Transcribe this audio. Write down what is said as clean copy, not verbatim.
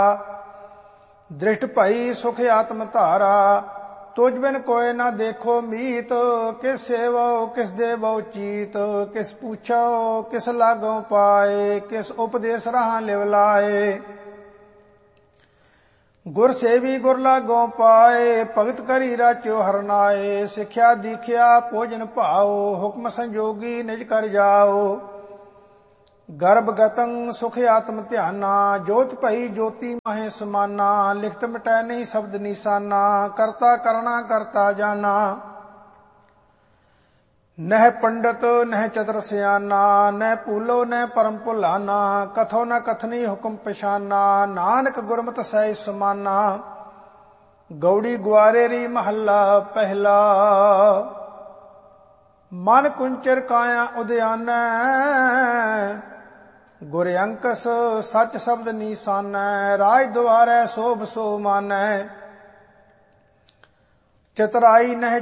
दृष्ट भई सुख आत्म धारा। तुझ बिन कोय न देखो मीत, किस सेवो किस देवो चीत। किस पूछो किस लागो पाए, किस उपदेश रहा लिव लाए। गुर सेवी गुर लागो पाए, भगत करी राचो हरनाए। सिख्या दीख्या भोजन भाओ, हुक्म संजोगी निज कर जाओ। गर्भ गतं सुख आत्म ध्याना, जोत भई ज्योति माहे समाना। लिखत मिटै नहीं शब्द निशाना, करता करना करता जाना। नह पंडित नह चतुर सयाना, न भूलो न परम भुलाना। कथो न कथनी हुक्म पछाना, नानक गुरमत सै समाना। गौड़ी ग्वारेरी महला पहला, मन कुंचर काया उद्याना। गुर अंकस सच शब्द निशाना, राज द्वारै शोभ सो मानै। चतुराई नह